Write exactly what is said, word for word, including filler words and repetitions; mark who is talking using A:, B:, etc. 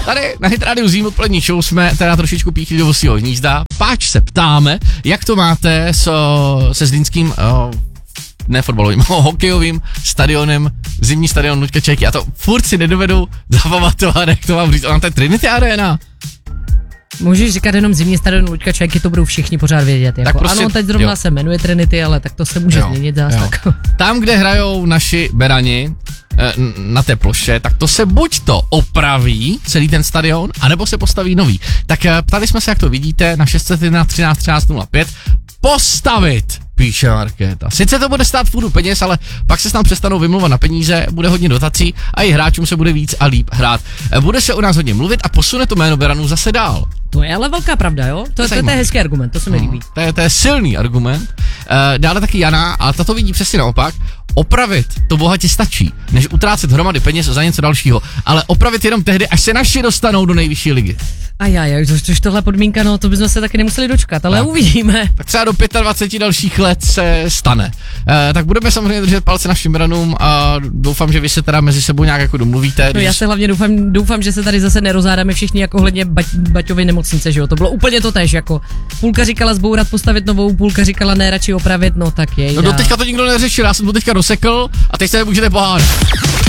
A: Tady na Hit Radio Zim odpolední show jsme teda trošičku píchli do vosího hnízda. Páč se ptáme, jak to máte so, se zlínským, oh, ne fotbalovým, hokejovým stadionem, zimní stadion Luďka Čajky. Já to furt si nedovedu zapamatovat, jak to mám říct. Ona to je Trinity Arena.
B: Můžeš říkat jenom zimní stadion Luďka Čajky, to budou všichni pořád vědět. Jako.
A: Prostě,
B: ano, teď zrovna jo. se jmenuje Trinity, ale tak to se může jo, změnit zás. Tak.
A: Tam, kde hrajou naši berani na té ploše, tak to se buď to opraví, celý ten stadion, anebo se postaví nový. Tak ptali jsme se, jak to vidíte, na šest set jedna třináct třináct nula pět. Postavit, píše Markéta. Sice to bude stát půdu peněz, ale pak se tam přestanou vymlouvat na peníze, bude hodně dotací a i hráčům se bude víc a líp hrát. Bude se o nás hodně mluvit a posune to jméno beranů zase dál.
B: To je ale velká pravda, jo? To, to, to, to je hezký argument, to se mi líbí.
A: To je, to je silný argument. E, dále taky Jana, ale ta to vidí přesně naopak. Opravit to bohatě stačí, než utrácet hromady peněz za něco dalšího, ale opravit jenom tehdy, až se naši dostanou do nejvyšší ligy.
B: Ajaj, což tohle podmínka, no to bychom se taky nemuseli dočkat, ale
A: tak. Uvidíme. Tak třeba do dvacet pět dalších let se stane. E, tak budeme samozřejmě držet palce našim ranům a doufám, že vy se teda mezi sebou nějak jako domluvíte.
B: No
A: když...
B: já se hlavně doufám, doufám, že se tady zase nerozádáme všichni jako ohledně ba- Baťovy nemocnice, že jo, to bylo úplně to též, jako půlka říkala zbourat, postavit novou, půlka říkala ne, radši opravit, no tak jej.
A: No do teďka to nikdo neřešil, já jsem to teďka rozsekl a teď se můžete pohádat.